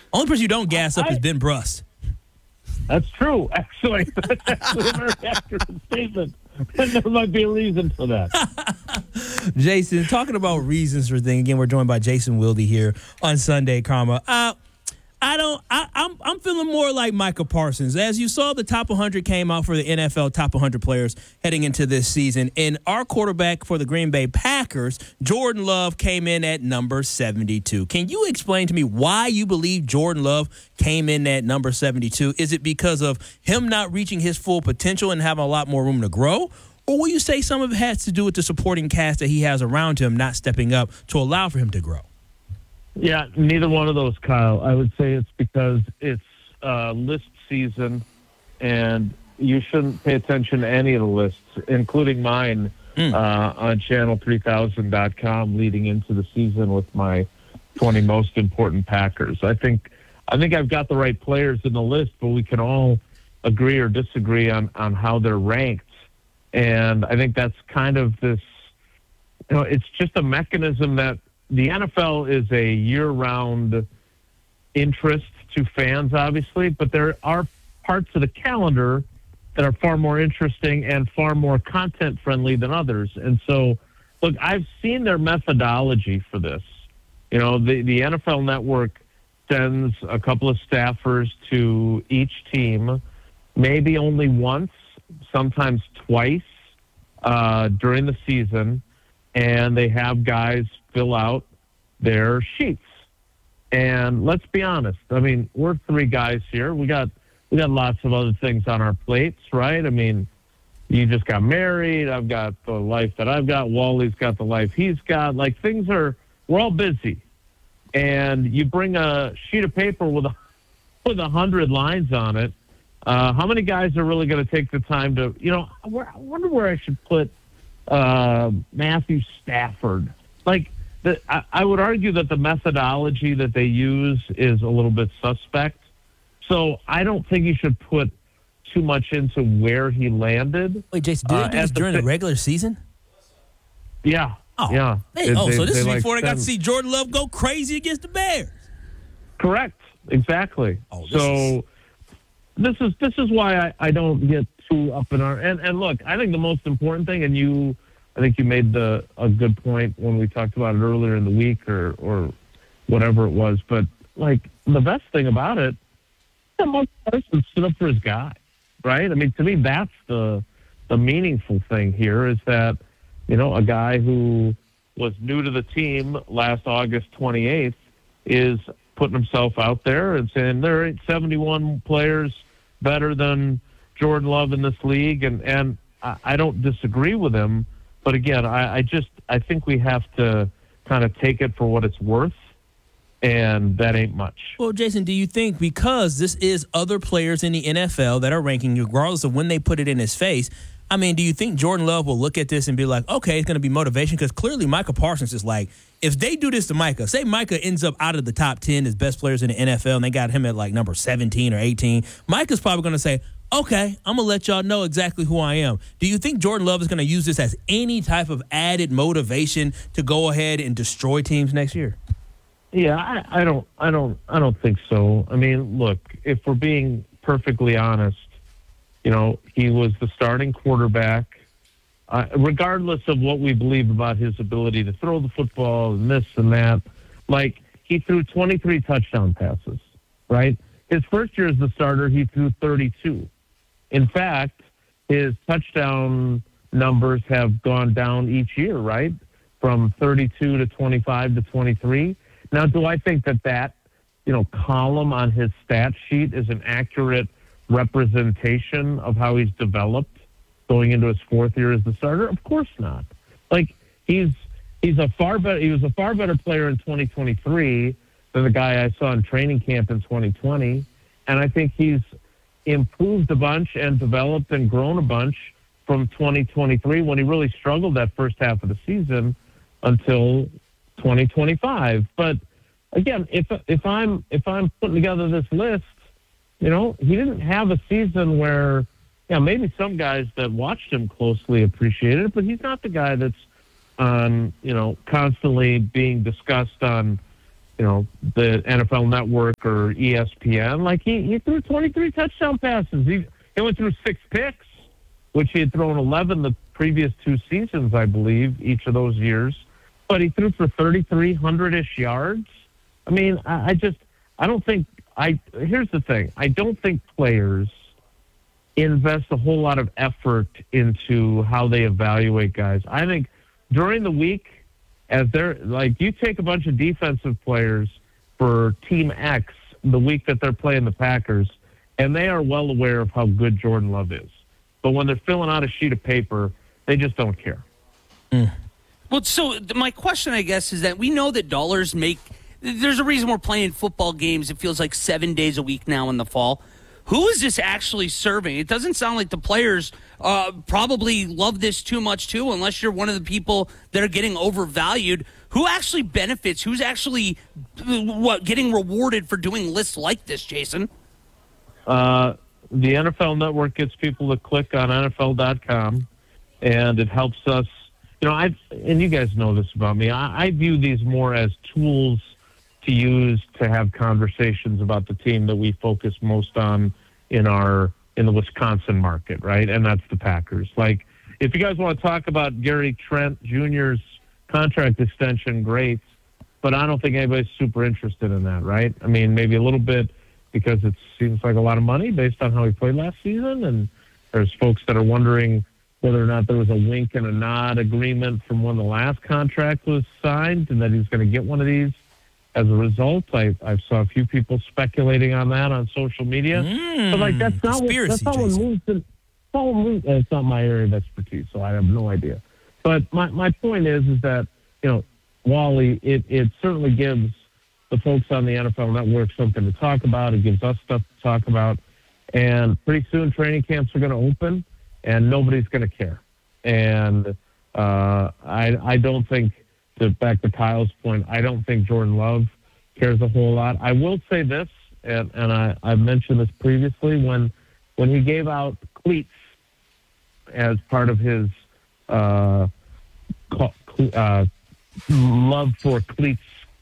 Only person you don't gas up is Ben Brust. That's true, actually. That's actually a very accurate statement. And there might be a reason for that. Jason, talking about reasons for things. Again, we're joined by Jason Wilde here on Sunday Karma. I'm feeling more like Micah Parsons. As you saw, the top 100 came out for the NFL top 100 players heading into this season. And our quarterback for the Green Bay Packers, Jordan Love, came in at number 72. Can you explain to me why you believe Jordan Love came in at number 72? Is it because of him not reaching his full potential and having a lot more room to grow? Or will you say some of it has to do with the supporting cast that he has around him not stepping up to allow for him to grow? Yeah, neither one of those, Kyle. I would say it's because it's list season, and you shouldn't pay attention to any of the lists, including mine on channel3000.com leading into the season with my 20 most important Packers. I think I've got the right players in the list, but we can all agree or disagree on how they're ranked. And I think that's kind of this, it's just a mechanism that the NFL is a year-round interest to fans, obviously, but there are parts of the calendar that are far more interesting and far more content-friendly than others. And so, look, I've seen their methodology for this. The NFL Network sends a couple of staffers to each team, maybe only once, sometimes twice during the season, and they have guys fill out their sheets. And let's be honest. I mean, we're three guys here. We got lots of other things on our plates, right? I mean, you just got married. I've got the life that I've got. Wally's got the life he's got. Like, we're all busy. And you bring a sheet of paper with 100 lines on it. How many guys are really going to take the time to, I wonder where I should put Matthew Stafford. Like, I would argue that the methodology that they use is a little bit suspect. So I don't think you should put too much into where he landed. Wait, Jason, did they do this during the regular season? Yeah. Oh, yeah. So this is before I got to see Jordan Love go crazy against the Bears. Correct. Exactly. This is why I don't get too up in our and look, I think the most important thing, and I think you made a good point when we talked about it earlier in the week or whatever it was. But like, the best thing about it, Mike Parsons stood up for his guy, right? I mean, to me, that's the meaningful thing here is that, a guy who was new to the team last August 28th is putting himself out there and saying there ain't 71 players better than Jordan Love in this league. And I don't disagree with him. But again, I think we have to kind of take it for what it's worth, and that ain't much. Well, Jason, do you think because this is other players in the NFL that are ranking, regardless of when they put it in his face, I mean, do you think Jordan Love will look at this and be like, okay, it's going to be motivation? Because clearly Micah Parsons is like, if they do this to Micah, say Micah ends up out of the top 10 as best players in the NFL and they got him at like number 17 or 18, Micah's probably going to say, okay, I'm going to let y'all know exactly who I am. Do you think Jordan Love is going to use this as any type of added motivation to go ahead and destroy teams next year? Yeah, I don't think so. I mean, look, if we're being perfectly honest, he was the starting quarterback, regardless of what we believe about his ability to throw the football and this and that. Like, he threw 23 touchdown passes, right? His first year as the starter, he threw 32. In fact, his touchdown numbers have gone down each year, right? From 32 to 25 to 23. Now, do I think that column on his stat sheet is an accurate representation of how he's developed going into his fourth year as the starter? Of course not. Like, he was a far better player in 2023 than the guy I saw in training camp in 2020. And I think he's improved a bunch and developed and grown a bunch from 2023 when he really struggled that first half of the season until 2025. But again, if I'm putting together this list, he didn't have a season where, maybe some guys that watched him closely appreciated it, but he's not the guy that's constantly being discussed on the NFL Network or ESPN. Like he threw 23 touchdown passes. He went through 6 picks, which he had thrown 11 the previous 2 seasons, I believe, each of those years. But he threw for 3,300-ish yards. I mean, here's the thing. I don't think players invest a whole lot of effort into how they evaluate guys. I think during the week, as they're like, you take a bunch of defensive players for Team X the week that they're playing the Packers, and they are well aware of how good Jordan Love is. But when they're filling out a sheet of paper, they just don't care. Well, so my question, I guess, is that we know that dollars make – there's a reason we're playing football games. It feels like 7 days a week now in the fall. Who is this actually serving? It doesn't sound like the players probably love this too much, too, unless you're one of the people that are getting overvalued. Who actually benefits? Who's actually getting rewarded for doing lists like this, Jason? The NFL Network gets people to click on NFL.com, and it helps us. And you guys know this about me. I view these more as tools to use to have conversations about the team that we focus most on in the Wisconsin market, right? And that's the Packers. Like, if you guys want to talk about Gary Trent Jr.'s contract extension, great, but I don't think anybody's super interested in that, right? I mean, maybe a little bit because it seems like a lot of money based on how he played last season, and there's folks that are wondering whether or not there was a wink and a nod agreement from when the last contract was signed and that he's going to get one of these as a result. I saw a few people speculating on that on social media. But like that's not what moves. It's not my area of expertise, so I have no idea. But my point is that, Wally, it certainly gives the folks on the NFL Network something to talk about. It gives us stuff to talk about. And pretty soon training camps are going to open, and nobody's going to care. And I don't think, back to Kyle's point, I don't think Jordan Love cares a whole lot. I will say this, and I've mentioned this previously, when he gave out cleats as part of his love for cleats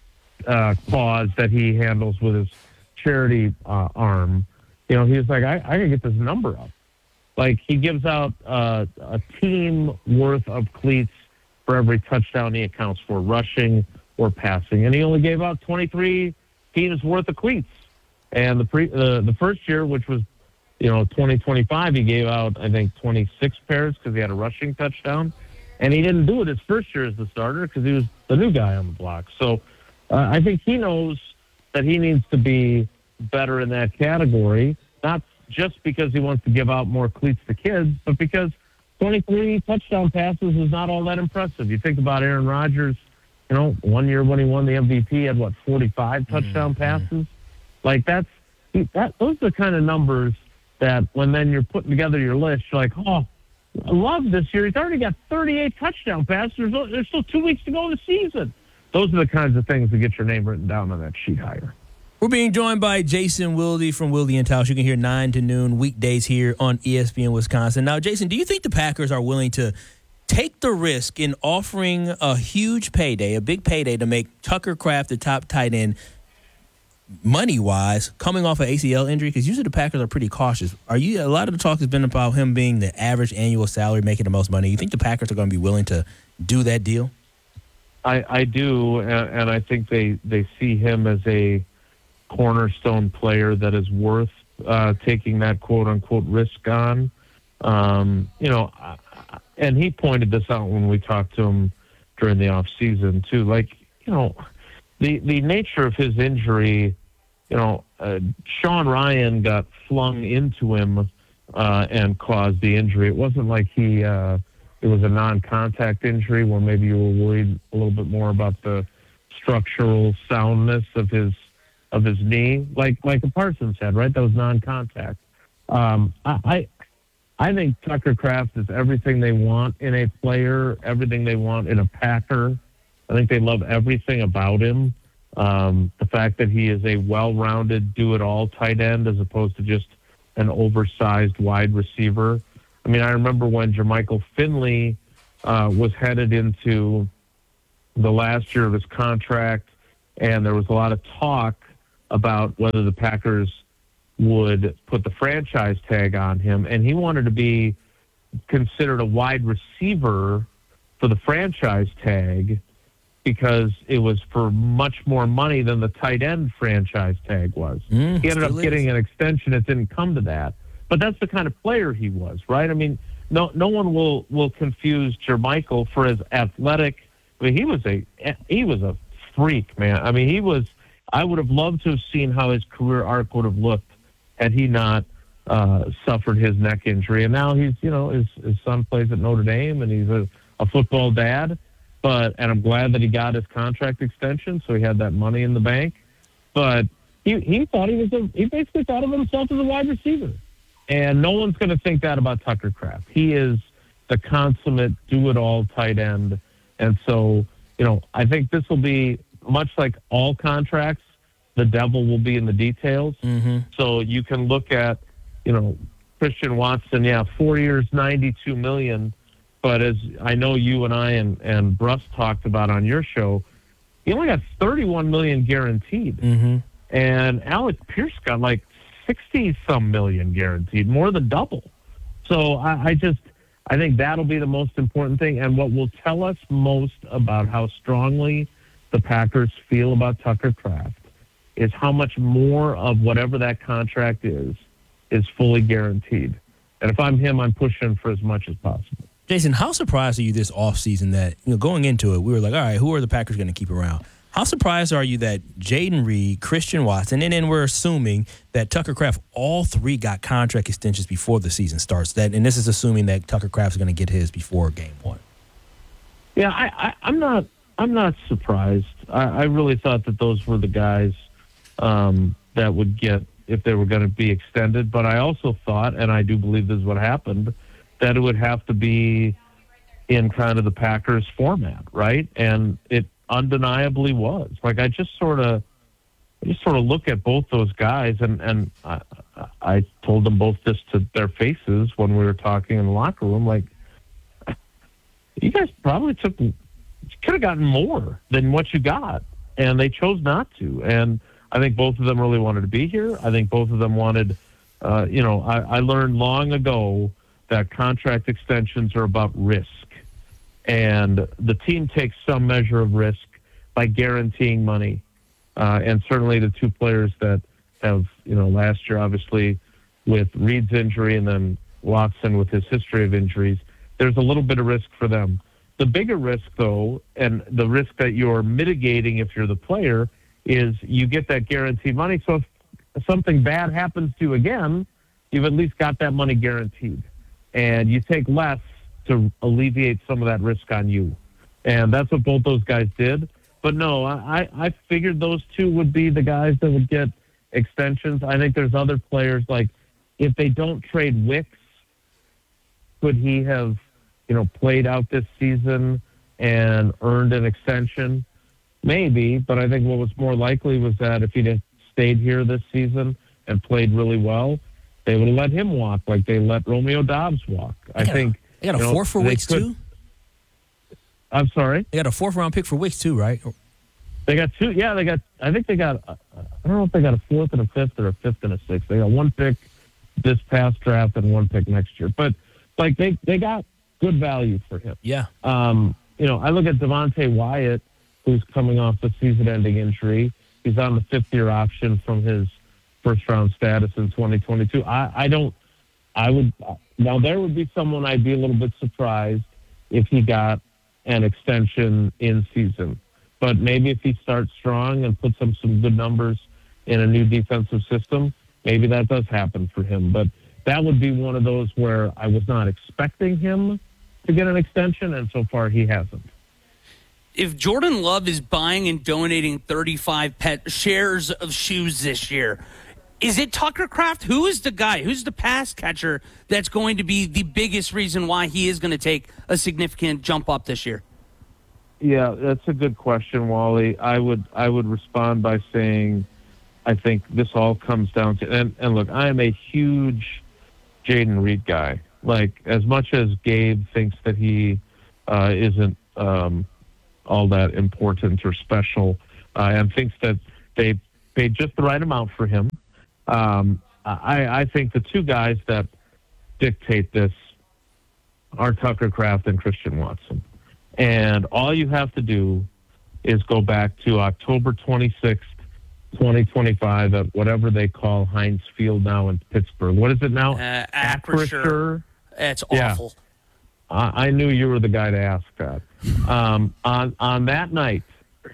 cause that he handles with his charity arm, he was like, I got to get this number up. Like, he gives out a team worth of cleats for every touchdown he accounts for, rushing or passing. And he only gave out 23 teams worth of cleats. And the first year, which was, 2025, he gave out, I think, 26 pairs because he had a rushing touchdown. And he didn't do it his first year as the starter because he was the new guy on the block. So I think he knows that he needs to be better in that category, not just because he wants to give out more cleats to kids, but because 23 touchdown passes is not all that impressive. You think about Aaron Rodgers, 1 year when he won the MVP, had 45 touchdown passes? Like those are the kind of numbers that when then you're putting together your list, you're like, oh, I love this year. He's already got 38 touchdown passes. There's still 2 weeks to go in the season. Those are the kinds of things that get your name written down on that sheet higher. We're being joined by Jason Wilde from Wilde & Tausch. You can hear 9 to noon weekdays here on ESPN Wisconsin. Now, Jason, do you think the Packers are willing to take the risk in offering a huge payday, a big payday, to make Tucker Kraft the top tight end money-wise coming off an ACL injury? Because usually the Packers are pretty cautious. A lot of the talk has been about him being the average annual salary, making the most money. You think the Packers are going to be willing to do that deal? I do, and I think they see him as a cornerstone player that is worth taking that quote-unquote risk on. And he pointed this out when we talked to him during the offseason, too. Like, the nature of his injury, Sean Ryan got flung into him and caused the injury. It wasn't like it was a non-contact injury where maybe you were worried a little bit more about the structural soundness of his knee, like Micah Parsons had, right? That was non-contact. I think Tucker Kraft is everything they want in a player, everything they want in a Packer. I think they love everything about him. The fact that he is a well-rounded, do-it-all tight end as opposed to just an oversized wide receiver. I mean, I remember when Jermichael Finley was headed into the last year of his contract, and there was a lot of talk about whether the Packers would put the franchise tag on him, and he wanted to be considered a wide receiver for the franchise tag because it was for much more money than the tight end franchise tag was. He ended up getting an extension. It didn't come to that. But that's the kind of player he was, right? I mean, no one will confuse Jermichael for his athletic. I mean, he was a freak, man. I mean, I would have loved to have seen how his career arc would have looked had he not suffered his neck injury. And now he's, his son plays at Notre Dame, and he's a football dad. And I'm glad that he got his contract extension, so he had that money in the bank. But he thought he basically thought of himself as a wide receiver. And no one's going to think that about Tucker Kraft. He is the consummate do-it-all tight end. And so, I think this will be much like all contracts. The devil will be in the details. Mm-hmm. So you can look at, Christian Watson, 4 years, $92 million. But as I know you and I and Bruss talked about on your show, he only got $31 million guaranteed. Mm-hmm. And Alec Pierce got like 60-some million guaranteed, more than double. So I think that'll be the most important thing. And what will tell us most about how strongly the Packers feel about Tucker Kraft is how much more of whatever that contract is fully guaranteed. And if I'm him, I'm pushing for as much as possible. Jason, how surprised are you this offseason that, going into it, we were like, all right, who are the Packers going to keep around? How surprised are you that Jayden Reed, Christian Watson, and then we're assuming that Tucker Kraft, all three got contract extensions before the season starts? And this is assuming that Tucker Kraft's going to get his before game one. Yeah, I'm not surprised. I really thought that those were the guys that would get if they were going to be extended. But I also thought, and I do believe this is what happened, that it would have to be in kind of the Packers format, right? And it undeniably was. Like I just sort of look at both those guys, and I told them both this to their faces when we were talking in the locker room. Like, you guys probably could have gotten more than what you got, and they chose not to. And I think both of them really wanted to be here. I think both of them wanted. I learned long ago that contract extensions are about risk. And the team takes some measure of risk by guaranteeing money. And certainly the two players that have, last year, obviously, with Reed's injury and then Watson with his history of injuries, there's a little bit of risk for them. The bigger risk, though, and the risk that you're mitigating if you're the player, is you get that guaranteed money. So if something bad happens to you again, you've at least got that money guaranteed. And you take less to alleviate some of that risk on you. And that's what both those guys did. But no, I figured those two would be the guys that would get extensions. I think there's other players, like if they don't trade Wicks, could he have, played out this season and earned an extension? Maybe, but I think what was more likely was that if he'd stayed here this season and played really well, they would have let him walk like they let Romeo Doubs walk. I think they got a fourth for Wicks too. I'm sorry. They got a 4th-round pick for Wicks too, right? They got two. Yeah, they got. I think they got. I don't know if they got a 4th and a 5th or a 5th and a 6th. They got one pick this past draft and one pick next year. But like they got good value for him. Yeah. I look at Devontae Wyatt, who's coming off the season-ending injury. He's on the 5th-year option from his first-round status in 2022. Now there would be someone I'd be a little bit surprised if he got an extension in season. But maybe if he starts strong and puts some good numbers in a new defensive system, maybe that does happen for him. But that would be one of those where I was not expecting him to get an extension, and so far he hasn't. If Jordan Love is buying and donating 35 shares of shoes this year, is it Tucker Kraft? Who is the guy? Who's the pass catcher that's going to be the biggest reason why he is going to take a significant jump up this year? Yeah, that's a good question, Wally. I would respond by saying I think this all comes down to and look, I am a huge Jayden Reed guy. Like, as much as Gabe thinks that he isn't all that important or special, and thinks that they paid just the right amount for him. I think the two guys that dictate this are Tucker Kraft and Christian Watson. And all you have to do is go back to October 26th, 2025 at whatever they call Heinz Field now in Pittsburgh. What is it now? Acrisure. It's awful. Yeah. I knew you were the guy to ask that. On that night,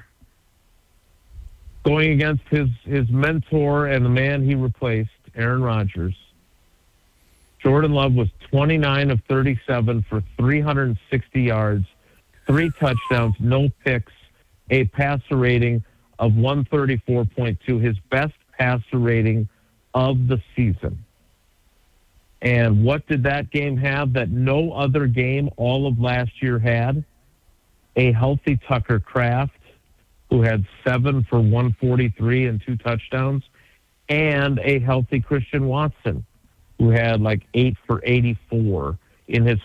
going against his mentor and the man he replaced, Aaron Rodgers, Jordan Love was 29 of 37 for 360 yards, 3 touchdowns, no picks, a passer rating of 134.2, his best passer rating of the season. And what did that game have that no other game all of last year had? A healthy Tucker Kraft, who had 7 for 143 and 2 touchdowns, and a healthy Christian Watson, who had like 8 for 84 in his